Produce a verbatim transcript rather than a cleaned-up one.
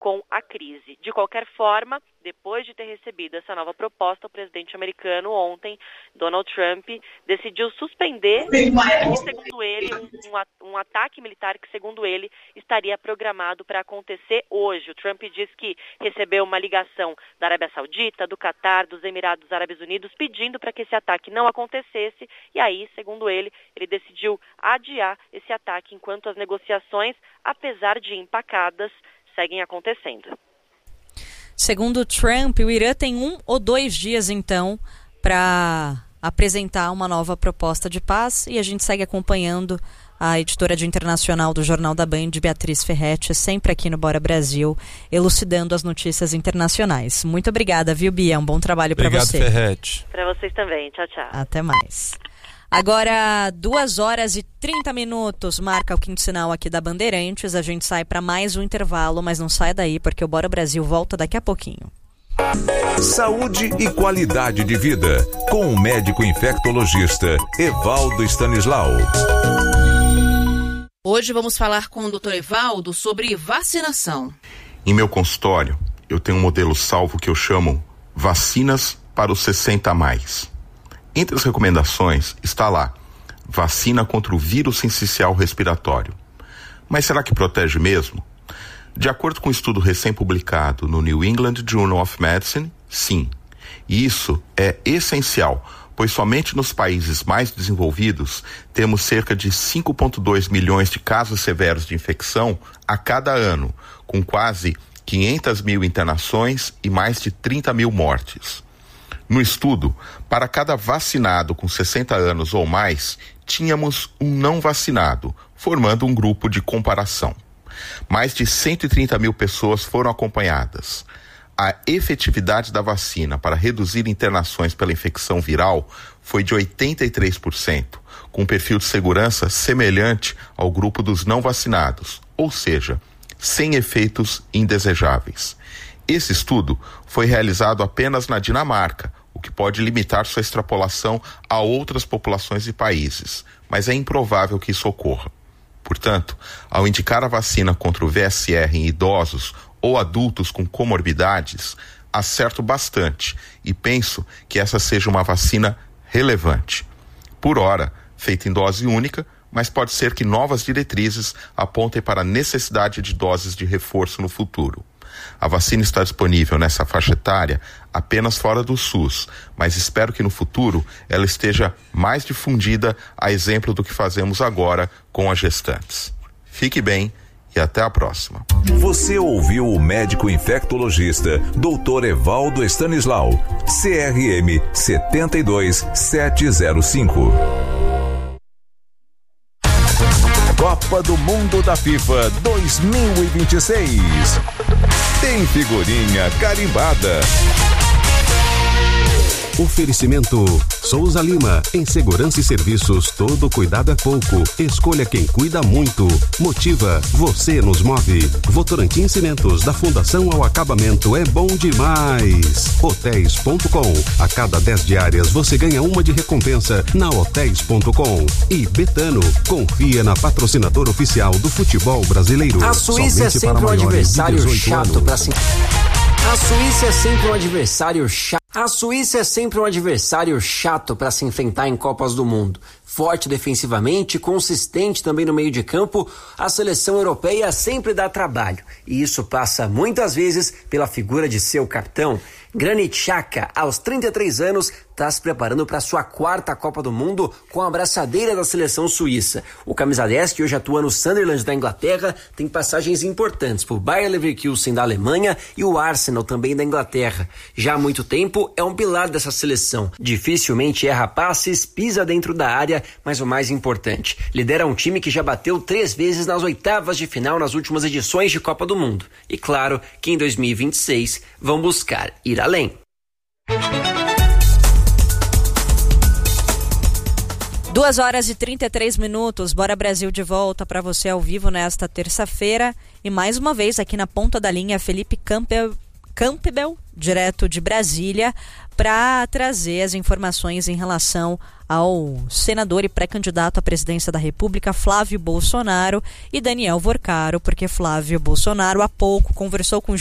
com a crise. De qualquer forma, depois de ter recebido essa nova proposta, o presidente americano ontem, Donald Trump, decidiu suspender, segundo ele, um, um ataque militar que, segundo ele, estaria programado para acontecer hoje. O Trump diz que recebeu uma ligação da Arábia Saudita, do Catar, dos Emirados Árabes Unidos, pedindo para que esse ataque não acontecesse, e aí, segundo ele, ele decidiu adiar esse ataque enquanto as negociações, apesar de empacadas, seguem acontecendo. Segundo Trump, o Irã tem um ou dois dias, então, para apresentar uma nova proposta de paz, e a gente segue acompanhando a editora de internacional do Jornal da Band, Beatriz Ferretti, sempre aqui no Bora Brasil, elucidando as notícias internacionais. Muito obrigada, viu, Bia? Um bom trabalho para você. Obrigado, Ferretti. Para vocês também. Tchau, tchau. Até mais. Agora, duas horas e trinta minutos, marca o quinto sinal aqui da Bandeirantes. A gente sai para mais um intervalo, mas não sai daí, porque o Bora Brasil volta daqui a pouquinho. Saúde e qualidade de vida, com o médico infectologista Evaldo Stanislau. Hoje vamos falar com o doutor Evaldo sobre vacinação. Em meu consultório, eu tenho um modelo salvo que eu chamo Vacinas para os sessenta a mais. Entre as recomendações está lá, vacina contra o vírus sincicial respiratório. Mas será que protege mesmo? De acordo com um estudo recém-publicado no New England Journal of Medicine, sim. E isso é essencial, pois somente nos países mais desenvolvidos temos cerca de cinco vírgula dois milhões de casos severos de infecção a cada ano, com quase quinhentas mil internações e mais de trinta mil mortes. No estudo, para cada vacinado com sessenta anos ou mais, tínhamos um não vacinado, formando um grupo de comparação. Mais de cento e trinta mil pessoas foram acompanhadas. A efetividade da vacina para reduzir internações pela infecção viral foi de oitenta e três por cento, com um perfil de segurança semelhante ao grupo dos não vacinados, ou seja, sem efeitos indesejáveis. Esse estudo foi realizado apenas na Dinamarca, o que pode limitar sua extrapolação a outras populações e países, mas é improvável que isso ocorra. Portanto, ao indicar a vacina contra o V S R em idosos ou adultos com comorbidades, acerto bastante e penso que essa seja uma vacina relevante. Por hora, feita em dose única, mas pode ser que novas diretrizes apontem para a necessidade de doses de reforço no futuro. A vacina está disponível nessa faixa etária apenas fora do SUS, mas espero que no futuro ela esteja mais difundida, a exemplo do que fazemos agora com as gestantes. Fique bem e até a próxima. Você ouviu o médico infectologista doutor Evaldo Stanislau, C R M sete dois sete zero cinco. Copa do Mundo da FIFA dois mil e vinte e seis. Tem figurinha carimbada. Oferecimento Souza Lima, em segurança e serviços, todo cuidado é pouco. Escolha quem cuida muito. Motiva, você nos move. Votorantim Cimentos, da fundação ao acabamento, é bom demais. Hotéis ponto com, a cada dez diárias você ganha uma de recompensa na hotéis ponto com. E Betano, confia na patrocinadora oficial do futebol brasileiro. A Suíça é sempre um adversário chato pra se... A Suíça é sempre um adversário chato. A Suíça é sempre um adversário chato para se enfrentar em Copas do Mundo. Forte defensivamente, consistente também no meio de campo, a seleção europeia sempre dá trabalho. E isso passa muitas vezes pela figura de seu capitão. Granit Xhaka, aos trinta e três anos, está se preparando para sua quarta Copa do Mundo com a abraçadeira da seleção suíça. O camisa dez, que hoje atua no Sunderland da Inglaterra, tem passagens importantes por Bayer Leverkusen da Alemanha e o Arsenal também da Inglaterra. Já há muito tempo é um pilar dessa seleção. Dificilmente erra passes, pisa dentro da área, mas o mais importante, lidera um time que já bateu três vezes nas oitavas de final nas últimas edições de Copa do Mundo. E claro que em dois mil e vinte e seis vão buscar ir além. duas horas e trinta e três minutos, Bora Brasil de volta para você ao vivo nesta terça-feira. E mais uma vez aqui na ponta da linha, Felipe Campbell, Campbell direto de Brasília, para trazer as informações em relação ao senador e pré-candidato à presidência da República, Flávio Bolsonaro, e Daniel Vorcaro, porque Flávio Bolsonaro há pouco conversou com